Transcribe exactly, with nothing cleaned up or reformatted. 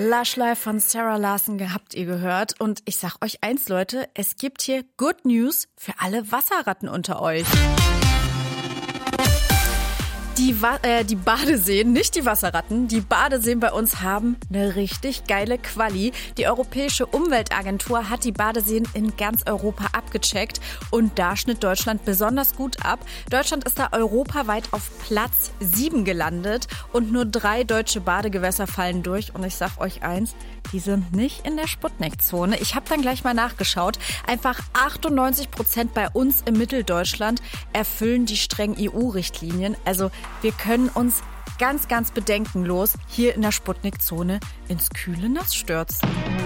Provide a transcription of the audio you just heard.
Lush Life von Sarah Larson habt ihr gehört. Und ich sag euch eins, Leute, es gibt hier Good News für alle Wasserratten unter euch. Die, Wa- äh, die Badeseen, nicht die Wasserratten, die Badeseen bei uns haben eine richtig geile Quali. Die Europäische Umweltagentur hat die Badeseen in ganz Europa abgecheckt und da schnitt Deutschland besonders gut ab. Deutschland ist da europaweit auf Platz sieben gelandet und nur drei deutsche Badegewässer fallen durch. Und ich sag euch eins, die sind nicht in der Sputnik-Zone. Ich habe dann gleich mal nachgeschaut. Einfach achtundneunzig Prozent bei uns im Mitteldeutschland erfüllen die strengen E U-Richtlinien. Also wir können uns ganz, ganz bedenkenlos hier in der Sputnik-Zone ins kühle Nass stürzen.